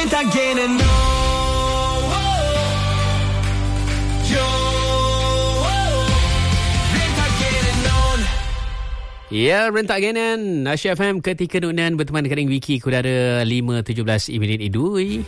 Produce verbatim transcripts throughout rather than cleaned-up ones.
Rentagenen no. Ya, rentak genan Asia F M ketika nunan berteman dengan Wiki Kudara lima tujuh belas minit idui.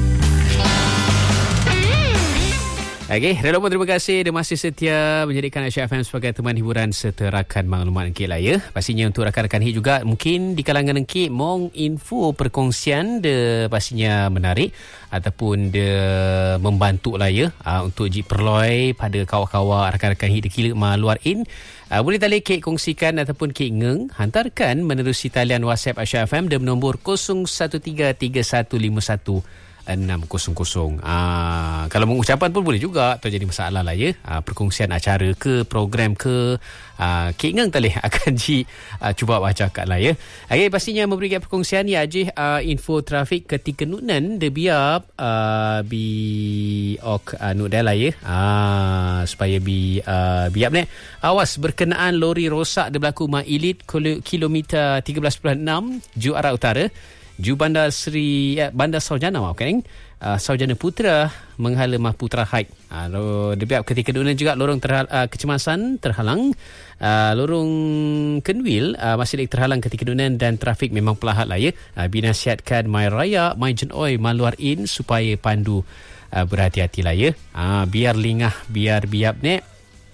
Okey, relok pun terima kasih dia masih setia menjadikan Asia F M sebagai teman hiburan serta rakan maklumat Enkik lah ya. Pastinya untuk rakan-rakan Enkik juga mungkin di kalangan Enkik mong info perkongsian dia pastinya menarik ataupun dia membantu lah ya uh, untuk ji perloi pada kawan-kawan rakan-rakan Enkik dekila ma luar in. Uh, boleh tali Kek kongsikan ataupun Kek ngeng hantarkan menerusi talian WhatsApp Asia F M dan nombor kosong satu tiga tiga satu lima satu enam kosong kosong. Ah, kalau mengucapan pun boleh juga, tak jadi masalah lah ya. Ah, perkongsian acara ke program ke ah, Kek ngeng tali akan ji ah, cuba baca kat lah ya. Okay, pastinya memberikan perkongsian ya ajih ah, info trafik ketika nunan de biap ah, bi ok ah, nudai lah ya. Ah, supaya bi ah, biap ni awas berkenaan lori rosak de berlaku ma Ilit kilometer tiga belas perpuluhan enam ju arah utara. Ju Bandar Seri eh, Bandar Saujana maafkan uh, Saujana Putra menghala Mah Putra Hike. Uh, Debiap ketika dunia juga lorong terhal, uh, kecemasan terhalang. Uh, lorong Kenwil uh, masih lagi terhalang ketika dunia dan trafik memang pelahat lah ya. Uh, binasihatkan Mai Raya, Mai Jenoi, Maluar In supaya pandu uh, berhati-hati lah ya. Uh, biar lingah, biar biap ni.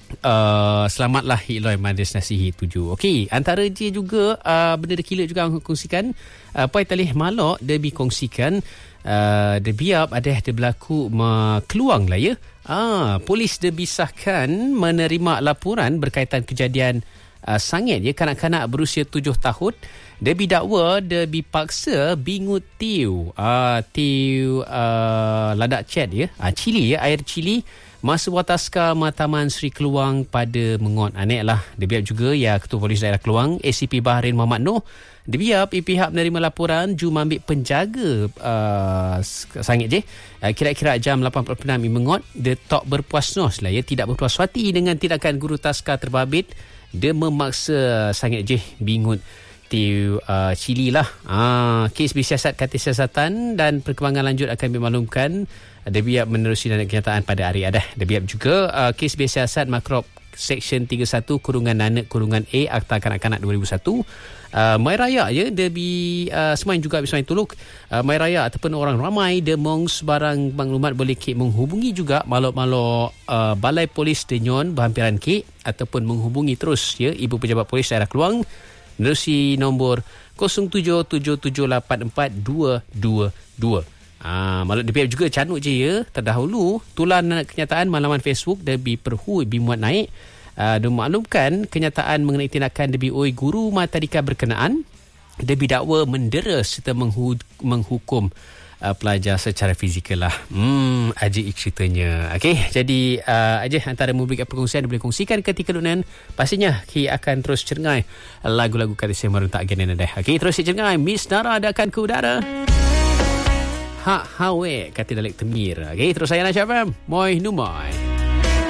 Uh, selamatlah Hiloi destinasi Hi tuju. Okey, antara je juga uh, benda dekila juga aku kongsikan uh, pai talih malok dia bi kongsikan uh, dia biap ada dia berlaku ma keluang lah ya. Ah, polis dia bisahkan menerima laporan berkaitan kejadian uh, sangit ya kanak-kanak berusia tujuh tahun dia didakwa dia dipaksa bingut tiu uh, tiu uh, ladak cat ya uh, cili ya air cili masa Wataska Mataman Seri Keluang pada Mengot. Anek lah. Dia biap juga ya Ketua Polis Daerah Keluang A C P Bahrain Muhammad Noh. Dia biap pihak menerima laporan ju ambil penjaga uh, sangit je. Uh, kira-kira jam lapan empat puluh enam Mengot. Dia tak berpuas nos lah ya. Tidak berpuas hati dengan tindakan guru taska terbabit. Dia memaksa sangit je bingut tiu uh, cili lah. Ah, kes bersiasat Kata Siasatan dan perkembangan lanjut akan dimaklumkan. Dia biap menerusi dan kenyataan pada hari adah. Dia biap juga uh, kes bersiasat Makrop Seksyen tiga puluh satu kurungan Nanek kurungan A Akta Kanak-Kanak dua ribu satu. Uh, Mai Raya ya dia bi uh, semain juga bi semain tuluk. Uh, Mai Raya ataupun orang ramai dia mong sebarang maklumat boleh Kek menghubungi juga malok-malok uh, Balai Polis Denyon berhampiran Kek ataupun menghubungi terus ya Ibu Pejabat Polis Daerah Keluang menerusi nombor kosong tujuh tujuh tujuh lapan empat dua dua dua. Ah, malu D P F juga canuk je ya. Terdahulu tulan kenyataan malaman Facebook Debi Perhu Debi muat naik. Ah, dia maklumkan kenyataan mengenai tindakan Debi Oi guru matadika berkenaan. Debi dakwa mendera serta menghu- menghukum uh, pelajar secara fizikal lah. Hmm, ajik ceritanya. Okey, jadi uh, aja antara memberikan perkongsian boleh kongsikan ketika dunan. Pastinya kita akan terus cengai lagu-lagu kata saya merentak genan dah. Okey, terus cengai Miss Nara adakan ke udara. Hak hawe kata dalek temir. Okey, terus saya nak siapa? Moi numai.